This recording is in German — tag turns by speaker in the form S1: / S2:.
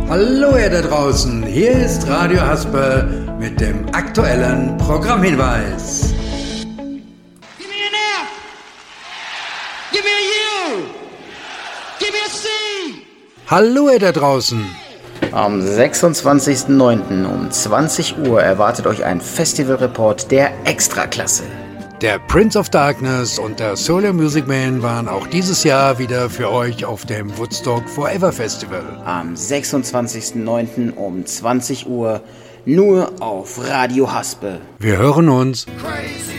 S1: Hallo ihr da draußen, hier ist Radio Haspe mit dem aktuellen Programmhinweis.
S2: Give me an F. Give me a U. Give me a C.
S1: Hallo ihr da draußen.
S3: Am 26.09. um 20 Uhr erwartet euch ein Festivalreport der Extraklasse.
S1: Der Prince of Darkness und der Solar Music Man waren auch dieses Jahr wieder für euch auf dem Woodstock Forever Festival.
S3: Am 26.09. um 20 Uhr nur auf Radio Haspe.
S1: Wir hören uns.